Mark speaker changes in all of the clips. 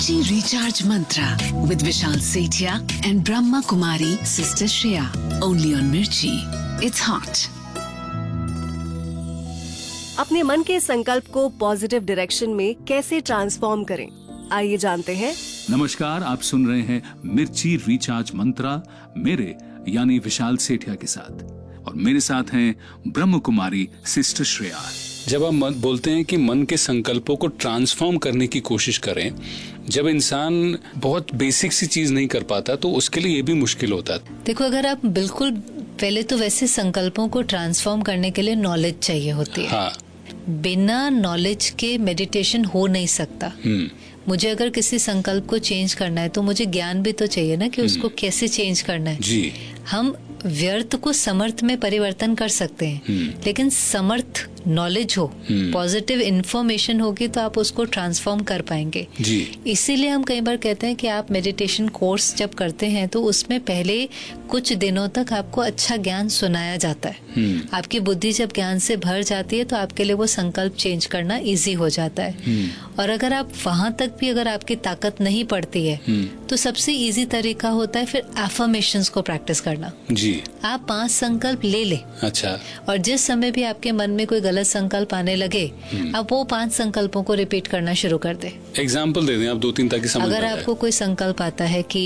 Speaker 1: Mirchi Recharge Mantra with Vishal Sethia and Brahma Kumari Sister Shreya. Only on Mirchi. It's hot.
Speaker 2: अपने मन के संकल्प को positive direction में कैसे ट्रांसफॉर्म करें, आइए जानते हैं।
Speaker 3: नमस्कार, आप सुन रहे हैं मिर्ची रिचार्ज मंत्रा मेरे यानी विशाल सेठिया के साथ, और मेरे साथ हैं ब्रह्म कुमारी सिस्टर श्रेया।
Speaker 4: जब हम बोलते हैं कि मन के संकल्पों को ट्रांसफॉर्म करने की कोशिश करें, जब इंसान बहुत बेसिक सी चीज नहीं कर पाता तो उसके लिए ये भी मुश्किल होता है।
Speaker 5: देखो, अगर आप बिल्कुल पहले तो वैसे संकल्पों को ट्रांसफॉर्म करने के लिए नॉलेज चाहिए होती है।
Speaker 4: हाँ।
Speaker 5: बिना नॉलेज के मेडिटेशन हो नहीं सकता। मुझे अगर किसी संकल्प को चेंज करना है तो मुझे ज्ञान भी तो चाहिए ना कि उसको कैसे चेंज करना है।
Speaker 4: जी।
Speaker 5: हम व्यर्थ को समर्थ में परिवर्तन कर सकते हैं, लेकिन समर्थ नॉलेज हो, पॉजिटिव इंफॉर्मेशन होगी तो आप उसको ट्रांसफॉर्म कर पाएंगे।
Speaker 4: जी।
Speaker 5: इसीलिए हम कई बार कहते हैं कि आप मेडिटेशन कोर्स जब करते हैं तो उसमें पहले कुछ दिनों तक आपको अच्छा ज्ञान सुनाया जाता है। आपकी बुद्धि जब ज्ञान से भर जाती है तो आपके लिए वो संकल्प चेंज करना इजी हो जाता है। और अगर आप वहां तक भी अगर आपकी ताकत नहीं पड़ती है तो सबसे इजी तरीका होता है फिर एफर्मेशंस को प्रैक्टिस करना।
Speaker 4: जी।
Speaker 5: आप 5 संकल्प ले ले।
Speaker 4: अच्छा।
Speaker 5: और जिस समय भी आपके मन में कोई गलत संकल्प आने लगे, आप वो 5 संकल्पों को रिपीट करना शुरू कर दे।
Speaker 4: एग्जाम्पल दे दें आप 2-3 ताकि समझ में
Speaker 5: अगर
Speaker 4: आए।
Speaker 5: आपको कोई संकल्प आता है कि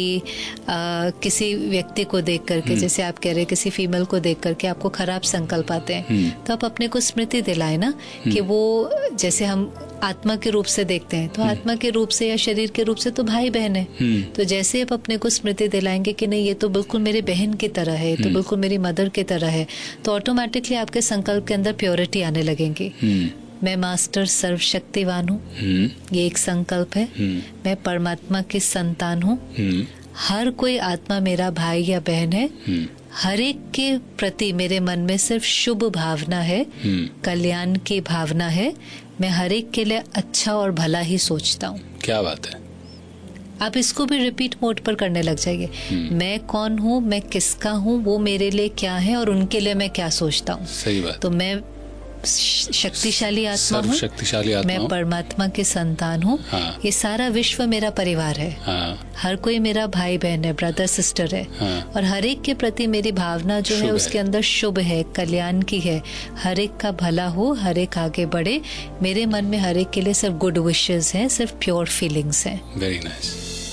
Speaker 5: किसी व्यक्ति को देख करके, जैसे आप कह रहे हैं किसी फीमेल को देख करके आपको खराब संकल्प आते हैं, तो आप अपने को स्मृति दिलाए ना कि वो, जैसे हम आत्मा के रूप से देखते हैं तो आत्मा के रूप से या शरीर के रूप से तो भाई बहन है। तो जैसे आप अपने को स्मृति दिलाएंगे कि नहीं, ये तो बिल्कुल मेरी बहन की तरह है, तो बिल्कुल मेरी मदर की तरह है, तो ऑटोमेटिकली आपके संकल्प के अंदर प्योरिटी आने लगेंगी। मैं मास्टर सर्वशक्तिवान हूँ, ये एक संकल्प है। मैं परमात्मा की संतान हूँ। हर कोई आत्मा मेरा भाई या बहन है। हर एक के प्रति मेरे मन में सिर्फ शुभ भावना है, कल्याण की भावना है। मैं हर एक के लिए अच्छा और भला ही सोचता हूँ।
Speaker 4: क्या बात है।
Speaker 5: आप इसको भी रिपीट मोड पर करने लग जाइए। मैं कौन हूँ, मैं किसका हूँ, वो मेरे लिए क्या है और उनके लिए मैं क्या सोचता हूँ।
Speaker 4: सही बात।
Speaker 5: तो मैं शक्तिशाली आत्मा हूँ,
Speaker 4: शक्तिशाली आत्मा
Speaker 5: मैं परमात्मा की संतान हूँ।
Speaker 4: हाँ।
Speaker 5: ये सारा विश्व मेरा परिवार है।
Speaker 4: हाँ।
Speaker 5: हर कोई मेरा भाई बहन है, ब्रदर सिस्टर है।
Speaker 4: हाँ।
Speaker 5: और हर एक के प्रति मेरी भावना जो है उसके अंदर शुभ है, कल्याण की है। हर एक का भला हो, हर एक आगे बढ़े। मेरे मन में हर एक के लिए सिर्फ गुड विशेस हैं, सिर्फ प्योर फीलिंग्स हैं।
Speaker 4: Very nice.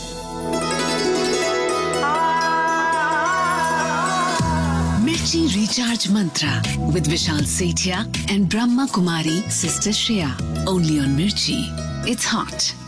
Speaker 1: Mirchi Recharge Mantra with Vishal Sethia and Brahma Kumari Sister Shreya. Only on Mirchi. It's hot.